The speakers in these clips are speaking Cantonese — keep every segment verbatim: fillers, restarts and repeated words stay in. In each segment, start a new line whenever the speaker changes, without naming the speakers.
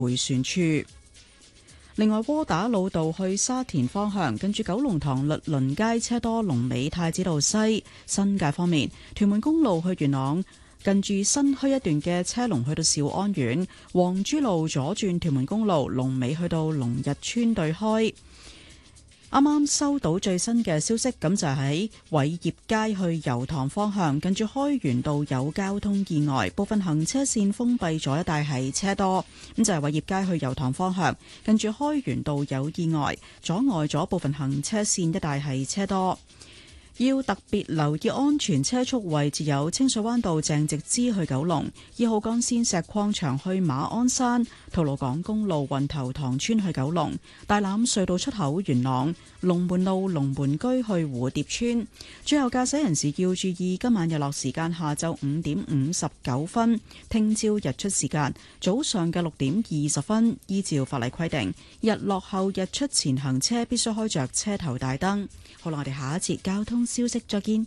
迴旋處。另外，窩打老道去沙田方向，近住九龍塘律倫街車多，龍尾太子道西。新界方面，屯門公路去元朗，近住新墟一段嘅車龍去到兆安苑，黃珠路左轉屯門公路，龍尾去到龍日村對開。啱啱收到最新嘅消息，咁就喺偉業街去油塘方向，近住開源道有交通意外，部分行車線封閉咗，一帶係車多。咁就係偉業街去油塘方向，近住開源道有意外，阻礙咗部分行車線，一帶係車多。要特別留意安全車速位置有清水灣道鄭直支去九龍、二號幹線石礦場去馬鞍山、吐露港公路運頭塘村去九龍、大欖隧道出口元朗、龍門路龍門居去蝴蝶村。最後駕駛人士要注意，今晚日落時間下晝五點五十九分，聽朝日出時間早上嘅六點二十分。依照法例規定，日落後日出前行車必須開着車頭大燈。好啦，我哋下一節交通消息再見。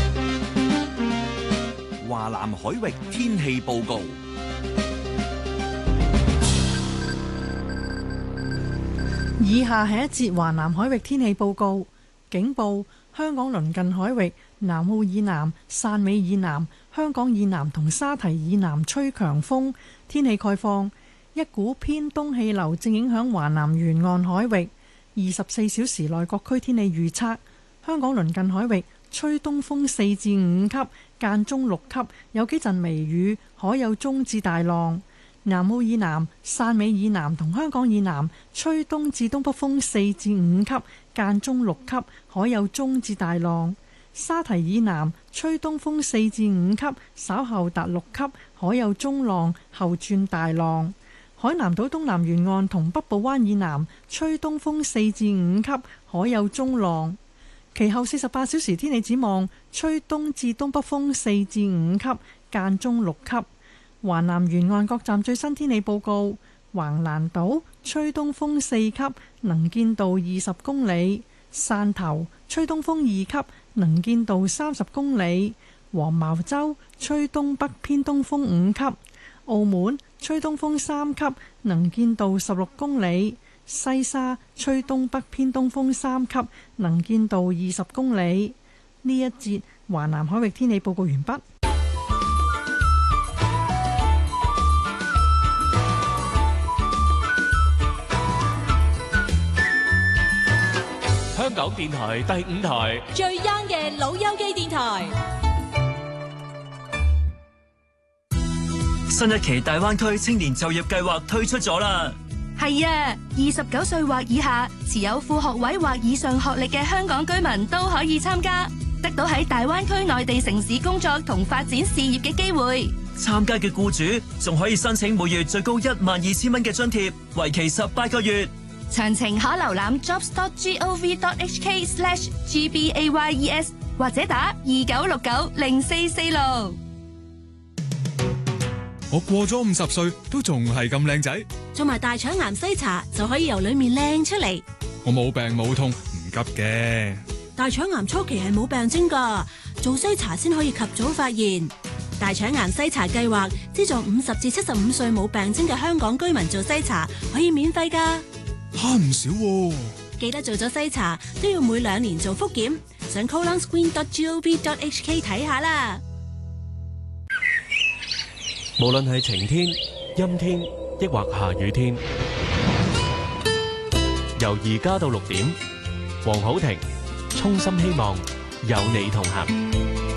華南海域天氣報告。
以下係一節華南海域天氣報告。警報：香港鄰近海域南澳以南、汕尾以南、香港以南同沙堤以南吹強風。天氣概況：一股偏東氣流正影響華南沿岸海域。二十四小時內各區天氣預測：香港鄰近海域吹東風四至五級，間中六級，有幾陣微雨，海有中至大浪。南澳以南、汕尾以南同香港以南吹東至東北風四至五級，間中六級，海有中至大浪。沙堤以南吹東風四至五級，稍後達六級，海有中浪，後轉大浪。海南島東南沿岸同北部灣以南吹東風四至五級，海有中浪。其後四十八小時天氣展望，吹東至東北風四至五級，間中六級。華南沿岸各站最新天氣報告：橫瀾島吹東風四級，能見度二十公里；汕頭吹東風二級，能見度三十公里；黃茅洲吹東北偏東風五級；澳門吹東風三級，能見度十六公里；西沙吹東北偏東風三級，能見度二十公里。呢一節華南海域天氣報告完畢。
香港電台第五台
最 young 嘅老友記電台。
新一期大灣區青年就業計劃推出咗啦。
係啊，二十九歲或以下，持有副學位或以上學歷嘅香港居民都可以參加，得到喺大灣區內地城市工作同發展事業嘅機會。
參加嘅僱主仲可以申請每月最高一萬二千蚊嘅津貼，為期十八個月。
詳情可瀏覽 jobs dot gov dot hk slash gbayes 或者打二九六九零四四六。
我過咗五十歲都仲係咁靚仔，
做埋大腸癌篩查就可以由裏面靚出嚟。
我冇病冇痛，唔急嘅。
大腸癌初期係冇病徵㗎，做篩查先可以及早發現。大腸癌篩查計劃資助五十至七十五歲冇病徵嘅香港居民做篩查，可以免費㗎。
慳唔少喎。
記得做咗篩查都要每兩年做複檢，上 colon screen dot gov dot hk 睇下啦。
無論係晴天、陰天，抑或下雨天，由而家到六點，黃好庭衷心希望有你同行。